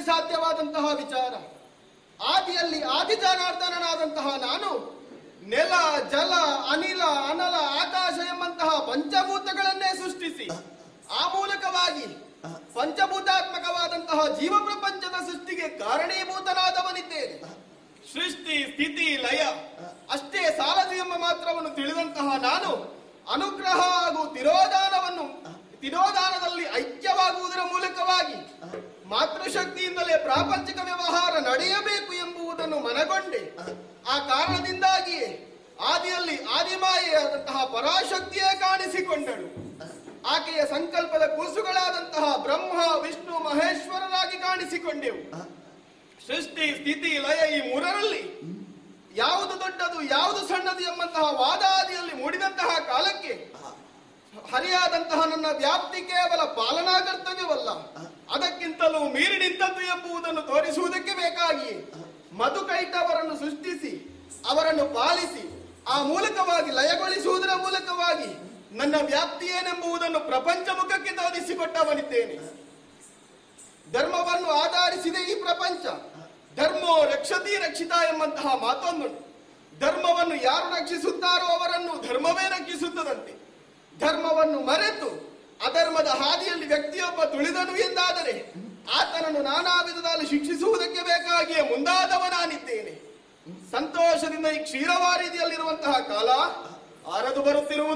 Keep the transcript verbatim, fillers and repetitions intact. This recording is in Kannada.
ಸಾಧ್ಯವಾದಂತಹ ವಿಚಾರ. ಆದಿಯಲ್ಲಿ ಆದಿಜನಾರ್ದನನಾದಂತಹ ನಾನು ನೆಲ, ಜಲ, ಅನಿಲ, ಅನಲ, ಆಕಾಶ ಎಂಬಂತಹ ಪಂಚಭೂತಗಳನ್ನೇ ಸೃಷ್ಟಿಸಿ ಆ ಮೂಲಕವಾಗಿ ಪಂಚಭೂತಾತ್ಮಕವಾದಂತಹ ಜೀವ ಪ್ರಪಂಚದ ಸೃಷ್ಟಿಗೆ ಕಾರಣೀಭೂತನಾದವನಿದ್ದೇನೆ. ಸೃಷ್ಟಿ, ಸ್ಥಿತಿ, ಲಯ ಅಷ್ಟೇ ಸಾಲದು ಎಂಬ ಮಾತ್ರವನ್ನು ತಿಳಿದಂತಹ ನಾನು ಅನುಗ್ರಹ ಹಾಗೂ ತಿರೋಧಾನವನ್ನು ತಿರೋಧಾನದಲ್ಲಿ ಐಕ್ಯವಾಗುವುದರ ಮೂಲಕವಾಗಿ ಮಾತೃಶಕ್ತಿಯಿಂದಲೇ ಪ್ರಾಪಂಚಿಕ ವ್ಯವಹಾರ ನಡೆಯಬೇಕು ಎಂಬುದನ್ನು ಮನಗೊಂಡೆ. ಆ ಕಾರಣದಿಂದಾಗಿಯೇ ಆದಿಯಲ್ಲಿ ಆದಿಮಾಯೆಯಾದಂತಹ ಪರಾಶಕ್ತಿಯೇ ಕಾಣಿಸಿಕೊಂಡಳು. ಆಕೆಯ ಸಂಕಲ್ಪದ ಕೂಸುಗಳಾದಂತಹ ಬ್ರಹ್ಮ, ವಿಷ್ಣು, ಮಹೇಶ್ವರರಾಗಿ ಕಾಣಿಸಿಕೊಂಡೆವು. ಸೃಷ್ಟಿ, ಸ್ಥಿತಿ, ಲಯ ಈ ಮೂರರಲ್ಲಿ ಯಾವುದು ದೊಡ್ಡದು ಯಾವುದು ಸಣ್ಣದು ಎಂಬಂತಹ ವಾದ ಆದಿಯಲ್ಲಿ ಮೂಡಿದಂತಹ ಕಾಲಕ್ಕೆ ಹರಿಯಾದಂತಹ ನನ್ನ ವ್ಯಾಪ್ತಿ ಕೇವಲ ಪಾಲನಾ ಕರ್ತವ್ಯವಲ್ಲ, ಅದಕ್ಕಿಂತಲೂ ಮೀರಿ ನಿಂತದ್ದು ಎಂಬುದನ್ನು ತೋರಿಸುವುದಕ್ಕೆ ಬೇಕಾಗಿ ಮಧುಕೈಟವರನ್ನು ಸೃಷ್ಟಿಸಿ ಅವರನ್ನು ಪಾಲಿಸಿ ಆ ಮೂಲಕವಾಗಿ ಲಯಗೊಳಿಸುವುದರ ಮೂಲಕವಾಗಿ ನನ್ನ ವ್ಯಾಪ್ತಿ ಏನೆಂಬುದನ್ನು ಪ್ರಪಂಚ ಮುಖಕ್ಕೆ ತೋರಿಸಿಕೊಟ್ಟವನಿದ್ದೇನೆ. ಧರ್ಮವನ್ನು ಆಧರಿಸಿದೆ ಈ ಪ್ರಪಂಚ. ಧರ್ಮೋ ರಕ್ಷತಿ ರಕ್ಷಿತ ಎಂಬಂತಹ ಮಾತೊಂದುಂಟು. ಧರ್ಮವನ್ನು ಯಾರು ರಕ್ಷಿಸುತ್ತಾರೋ ಅವರನ್ನು ಧರ್ಮವೇ ರಕ್ಷಿಸುತ್ತದಂತೆ. ಧರ್ಮವನ್ನು ಮರೆತು ಅಧರ್ಮದ ಹಾದಿಯಲ್ಲಿ ವ್ಯಕ್ತಿಯೊಬ್ಬ ತುಳಿದನು ಎಂದಾದರೆ ಆತನನ್ನು ನಾನಾ ವಿಧದಲ್ಲಿ ಶಿಕ್ಷಿಸುವುದಕ್ಕೆ ಬೇಕಾಗಿಯೇ ಮುಂದಾದವ ನಾನಿದ್ದೇನೆ. ಸಂತೋಷದಿಂದ ಈ ಕ್ಷೀರವಾರಿದಿಯಲ್ಲಿರುವಂತಹ ಕಾಲ ಆರದು ಬರುತ್ತಿರುವುದು.